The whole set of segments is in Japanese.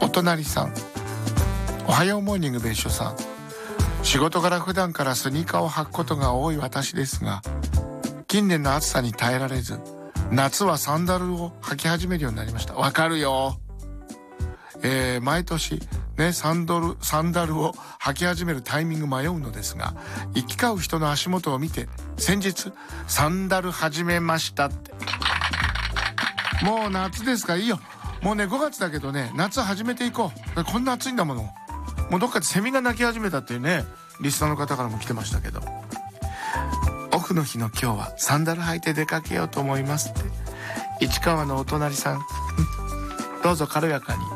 お隣さん、おはようモーニング別所さん。仕事柄普段からスニーカーを履くことが多い私ですが、近年の暑さに耐えられず、夏はサンダルを履き始めるようになりました。わかるよ。毎年ね、サンダルを履き始めるタイミング迷うのですが、行き交う人の足元を見て、先日サンダル始めましたって。もう夏ですからいいよ。もうね、5月だけどね、夏始めていこう。こんな暑いんだもの。もうどっかでセミが鳴き始めたっていうね、リスナーの方からも来てましたけど。オフの日の今日はサンダル履いて出かけようと思いますって。市川のお隣さん、どうぞ軽やかに。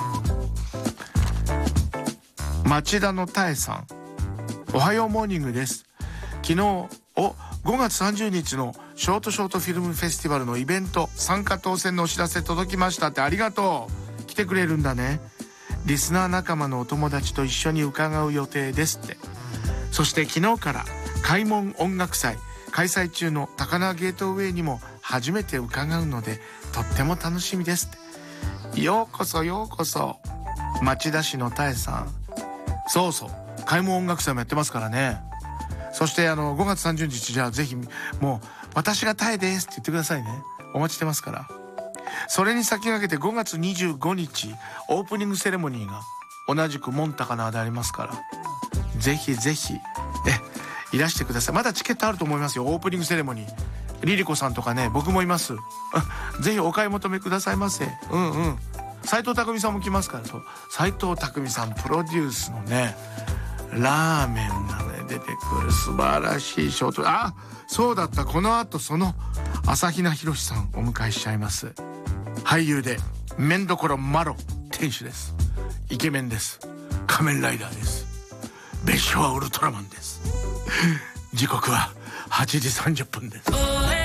町田のたえさん、おはようモーニングです。昨日5月30日のショートフィルムフェスティバルのイベント参加当選のお知らせ届きましたって。ありがとう。来てくれるんだね。リスナー仲間のお友達と一緒に伺う予定ですって。そして昨日から開門音楽祭開催中の高輪ゲートウェイにも初めて伺うので、とっても楽しみですって。ようこそようこそ。町田市のたえさん、そうそう、開門音楽祭もやってますからね。そして5月30日、じゃあぜひもう私がたえですって言ってくださいね。お待ちしてますから。それに先駆けて5月25日オープニングセレモニーが同じくモンタカナでありますから、ぜひぜひいらしてください。まだチケットあると思いますよ。オープニングセレモニー、リリコさんとかね、僕もいます。ぜひお買い求めくださいませ。斉藤匠さんも来ますから。そう、斉藤匠さんプロデュースのね、ラーメンがね出てくる素晴らしいショート。あ、そうだった。この後その朝比奈博さんお迎えしちゃいます。俳優で麺どころマロ店主です。イケメンです。仮面ライダーです。別所はウルトラマンです。時刻は8時30分です。